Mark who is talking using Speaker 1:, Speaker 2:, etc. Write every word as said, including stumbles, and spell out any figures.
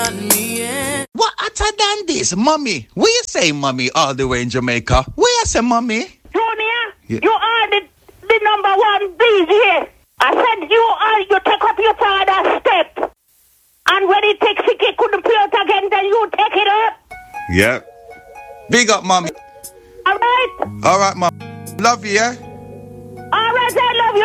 Speaker 1: What hotter than this? Mommy, what you say, mommy, all the way in Jamaica? Where you say, mommy?
Speaker 2: Junior,
Speaker 1: Yeah.
Speaker 2: you are the, the number one D J. I said you are, you take up your father's step. And when he takes it, he couldn't play it again, then you take it up.
Speaker 1: Yeah. Big up, mommy.
Speaker 2: All right?
Speaker 1: All right, mom. Love you, yeah?